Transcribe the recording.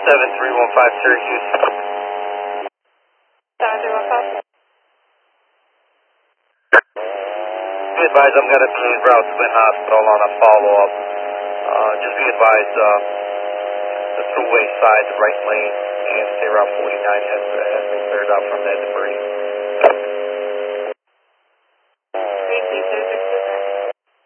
7315 Syracuse. 7315. Be advised, I'm going to be en route to Glen Hospital on a follow-up. Just be advised, the thruway side, the right lane, and stay around 49 has been cleared out from that debris.